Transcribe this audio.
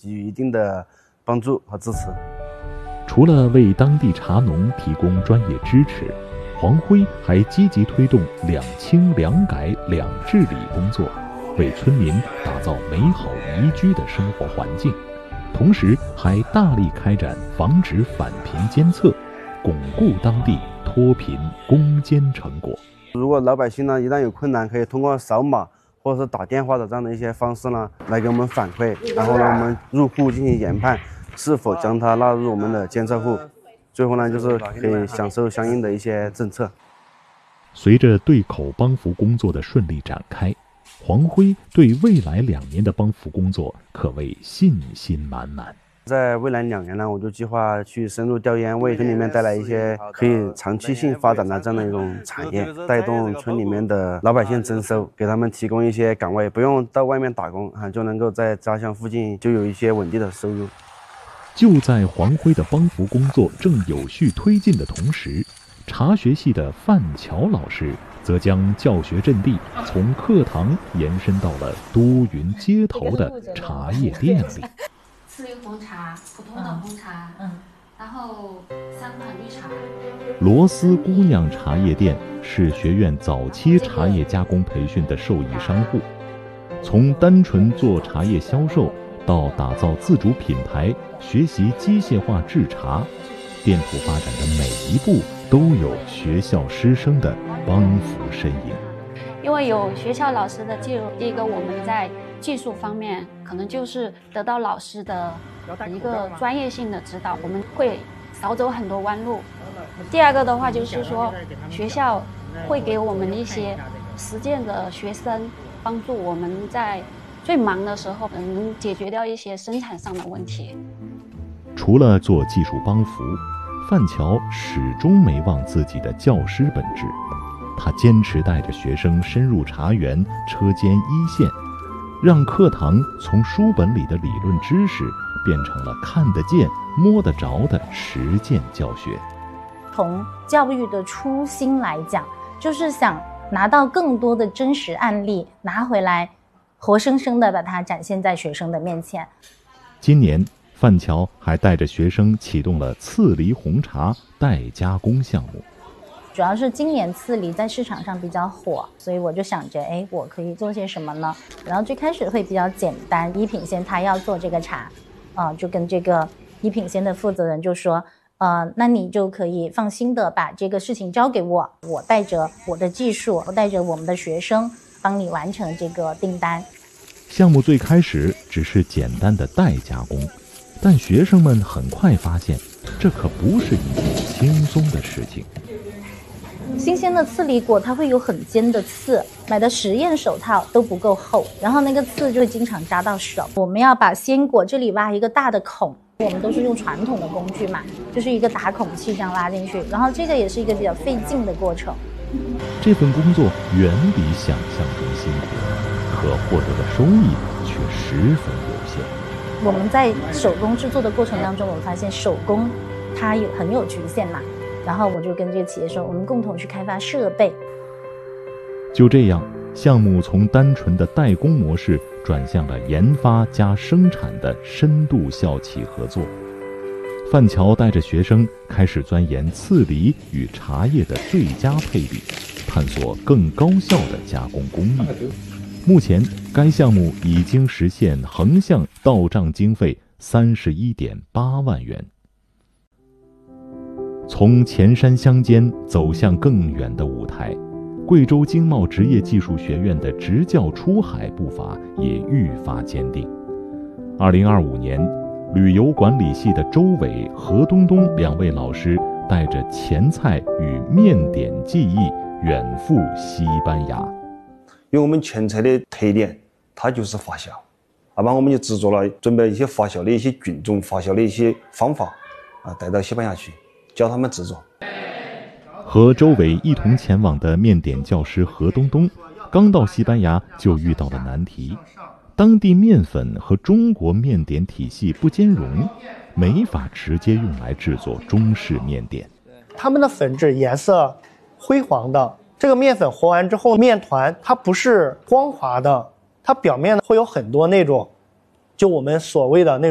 给予一定的帮助和支持。 除了为当地茶农提供专业支持，黄辉还积极推动两清两改两治理工作，为村民打造美好宜居的生活环境，同时还大力开展防止返贫监测，巩固当地脱贫攻坚成果。 如果老百姓呢一旦有困难，可以通过扫码或者是打电话的这样的一些方式呢，来给我们反馈，然后呢我们入户进行研判，是否将它纳入我们的监测户，最后呢就是可以享受相应的一些政策。 随着对口帮扶工作的顺利展开，黄辉对未来2年的帮扶工作可谓信心满满。 在未来2年呢，我就计划去深入调研，为村里面带来一些可以长期性发展的这样的一种产业，带动村里面的老百姓增收，给他们提供一些岗位，不用到外面打工就能够在家乡附近就有一些稳定的收入。 就在黄辉的帮扶工作正有序推进的同时，茶学系的范乔老师则将教学阵地从课堂延伸到了多云街头的茶叶店里。 刺梨红茶、普通的红茶，然后3款绿茶。 螺丝姑娘茶叶店是学院早期茶叶加工培训的受益商户，从单纯做茶叶销售到打造自主品牌，学习机械化制茶，店铺发展的每一步都有学校师生的帮扶身影。 因为有学校老师的介入，第一个我们在技术方面可能就是得到老师的一个专业性的指导，我们会少走很多弯路。第二个的话就是说，学校会给我们一些实践的学生，帮助我们在最忙的时候能解决掉一些生产上的问题。 除了做技术帮扶，范乔始终没忘自己的教师本质。他坚持带着学生深入茶园、车间一线，让课堂从书本里的理论知识变成了看得见、摸得着的实践教学。 从教育的初心来讲，就是想拿到更多的真实案例，拿回来活生生的把它展现在学生的面前。 今年范乔还带着学生启动了刺梨红茶代加工项目。 主要是今年刺梨在市场上比较火，所以我就想着我可以做些什么呢？然后最开始会比较简单，一品鲜他要做这个茶，就跟这个一品鲜的负责人就说，那你就可以放心的把这个事情交给我，我带着我的技术，我带着我们的学生帮你完成这个订单。 项目最开始只是简单的代加工，但学生们很快发现，这可不是一件轻松的事情。 新鲜的刺梨果它会有很尖的刺，买的实验手套都不够厚，然后那个刺就会经常扎到手。我们要把鲜果这里挖一个大的孔，我们都是用传统的工具嘛，就是一个打孔器这样拉进去，然后这个也是一个比较费劲的过程。 这份工作远比想象中辛苦，可获得的收益却十分有限。 我们在手工制作的过程当中，我们发现手工它很有局限嘛，然后我就跟这个企业说，我们共同去开发设备。 就这样，项目从单纯的代工模式转向了研发加生产的深度校企合作。范乔带着学生开始钻研刺梨与茶叶的最佳配比，探索更高效的加工工艺。目前，该项目已经实现横向到账经费31.8万元。从前山乡间走向更远的舞台，贵州经贸职业技术学院的执教出海步伐也愈发坚定。2025年，旅游管理系的周伟、何东东2位老师带着前菜与面点技艺远赴西班牙。 因为我们前菜的特点，它就是发酵，我们就制作了准备一些发酵的一些菌种、发酵的一些方法，带到西班牙去教他们制作。 和周伟一同前往的面点教师何东东，刚到西班牙就遇到了难题，当地面粉和中国面点体系不兼容，没法直接用来制作中式面点。 他们的粉质颜色灰黄的，这个面粉和完之后，面团它不是光滑的，它表面会有很多那种，就我们所谓的那